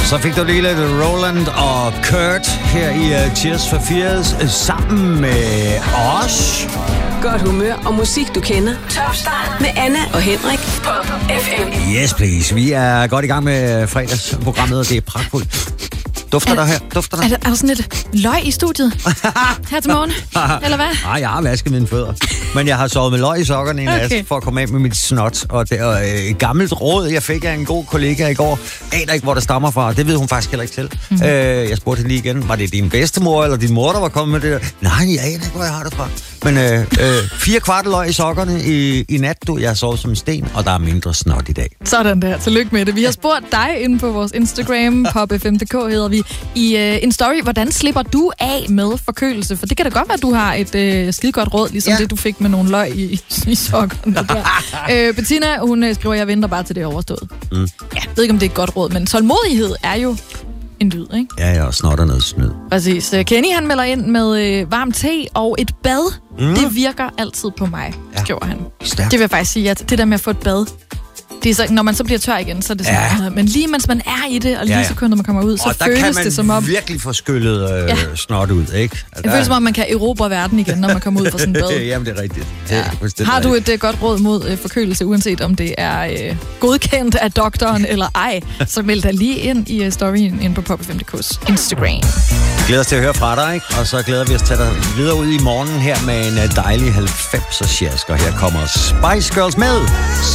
Så fik du lige lidt Roland og Kurt her i Tears for Fears sammen med os. Godt humør og musik, du kender. Top Start med Anna og Henrik på FM. Yes, please. Vi er godt i gang med fredagsprogrammet, og det er pragtfuldt. Dufter der her? Dufter der? Er der sådan lidt løg i studiet her til morgen? Eller hvad? Nej, jeg har vasket mine fødder. Men jeg har sovet med løg i sokkerne i nat for at komme af med mit snot. Og det er et gammelt råd, jeg fik af en god kollega i går. Aner ikke, hvor det stammer fra. Det ved hun faktisk heller ikke til. Jeg spurgte hende lige igen. Var det din bedstemor eller din mor, der var kommet med det der? Nej, jeg aner ikke, hvor jeg har det fra. Men 4/4 løg i sokkerne i nat, du. Jeg har sovet som en sten, og der er mindre snot i dag. Sådan der. Tillykke med det. Vi har spurgt dig inde på vores Instagram, popfm.dk hedder vi, i en story. Hvordan slipper du af med forkølelse? For det kan da godt være, at du har et skidegodt råd, ligesom det, du fik med nogle løg i sokkerne der. Bettina, hun skriver, jeg venter bare til det er overstået. Ja, jeg ved ikke, om det er et godt råd, men tålmodighed er jo en lyd, ikke? Ja, og snot er noget snyd. Præcis. Kenny, han melder ind med varm te og et bad. Det virker altid på mig, skriver han. Stærkt. Det vil jeg faktisk sige, at det der med at få et bad, det er så, når man så bliver tør igen, så er det sådan, men lige mens man er i det, og lige sekunder man kommer ud, så føles det som om... Og der kan man virkelig få skyllet snot ud, ikke? Det føles som om, man kan erobre verden igen, når man kommer ud fra sådan en bad. Jamen, det er rigtigt. Har du et godt råd mod forkølelse, uanset om det er godkendt af doktoren eller ej, så meld dig lige ind i storyen ind på popfm.dk's Instagram. Vi glæder os til at høre fra dig, ikke? Og så glæder vi os til at tage dig videre ud i morgen her med en dejlig 90'er sjask. Og her kommer Spice Girls med